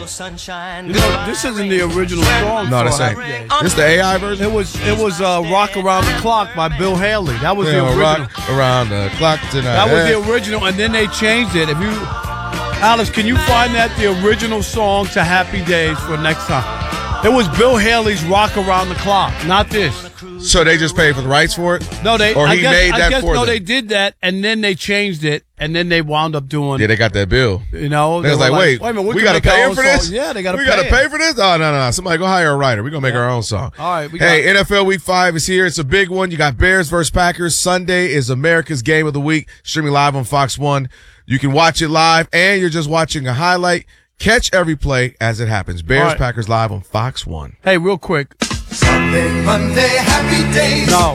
sunshine. You know, this isn't the original song. No, this for ain't. Happy Days. This the AI version? It was Rock Around the Clock by Bill Haley. That was the original. Rock around the clock tonight. That was the original, and then they changed it. Alice, can you find the original song to Happy Days for next time? It was Bill Haley's Rock Around the Clock, not this. So they just paid for the rights for it? No, made that for them. they did that, and then they changed it, and then they wound up doing. Yeah, they got that bill. You know, they was like, wait a minute, we got to pay him for this? Song. Yeah, they got to pay. We got to pay for this? Oh, no. Somebody go hire a writer. We're going to make our own song. All right. NFL Week 5 is here. It's a big one. You got Bears versus Packers. Sunday is America's Game of the Week, streaming live on Fox 1. You can watch it live, and you're just watching a highlight. Catch every play as it happens. Bears, Packers live on Fox 1. Hey, real quick. Sunday, Monday, happy days. No.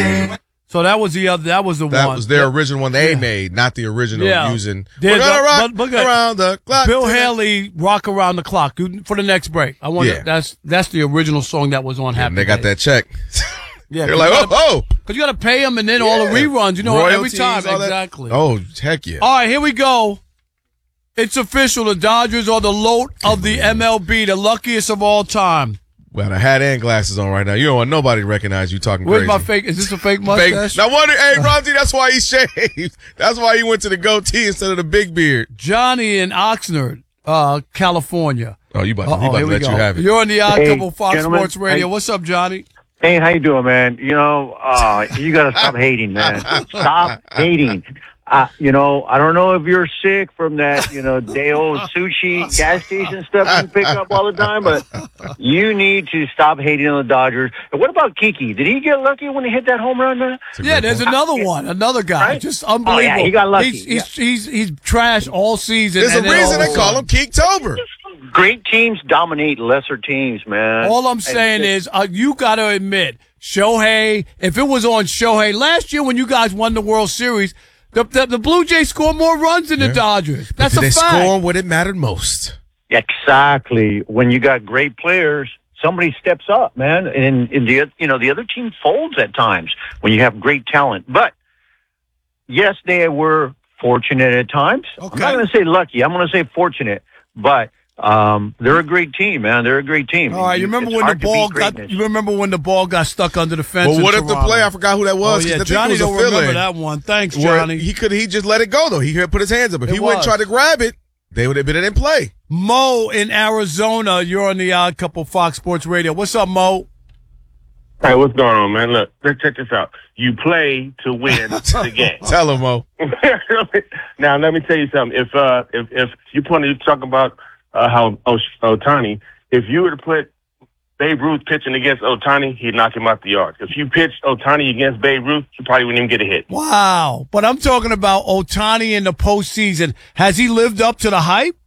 So that was the other. That was the one. That was their original one they made, not the original using. We're gonna rock around the clock. Bill Haley, Rock Around the Clock. For the next break. I want that's the original song that was on Happy Days. They got that check. Yeah, they're like, because you got to pay them, and then all the reruns. You know, royalties, every time. Exactly. Oh, heck yeah! All right, here we go. It's official. The Dodgers are the LOT of the MLB, the luckiest of all time. Well, a hat and glasses on right now. You don't want nobody to recognize you talking Where's crazy. my fake? Is this a fake mustache? No wonder. Hey, Ronzi, that's why he shaved. That's why he went to the goatee instead of the big beard. Johnny in Oxnard, California. Oh, you about to let you have it. You're on the Odd Couple Fox Sports Radio. What's up, Johnny? Hey, how you doing, man? You know, you got to stop hating, man. Stop hating. You know, I don't know if you're sick from that, day old sushi gas station stuff you pick up all the time, but you need to stop hating on the Dodgers. And what about Kiki? Did he get lucky when he hit that home run, man? Yeah, there's another one, another guy, right? Just unbelievable. Oh, yeah, he got lucky. He's trash all season. There's a reason they call him Keektober. Great teams dominate lesser teams, man. All I'm saying is, you got to admit, Shohei. If it was on Shohei last year when you guys won the World Series. The Blue Jays scored more runs than the Dodgers. That's a fact. They score when it mattered most. Exactly. When you got great players, somebody steps up, man. And the other team folds at times when you have great talent. But yes, they were fortunate at times. Okay. I'm not going to say lucky. I'm going to say fortunate. But they're a great team, man. They're a great team. All right, you remember when the ball got stuck under the fence? Well, what if the player? I forgot who that was. Oh, yeah, Johnny don't remember that one. Thanks, Johnny. He just let it go though. He could put his hands up. If he wouldn't try to grab it, they would have been in play. Mo in Arizona, you're on the Odd Couple Fox Sports Radio. What's up, Mo? Hey, what's going on, man? Look, let's check this out. You play to win the game. Tell him, Mo. Now, let me tell you something. If you talk about how Ohtani, if you were to put Babe Ruth pitching against Ohtani, he'd knock him out the yard. If you pitched Ohtani against Babe Ruth, he probably wouldn't even get a hit. Wow. But I'm talking about Ohtani in the postseason. Has he lived up to the hype?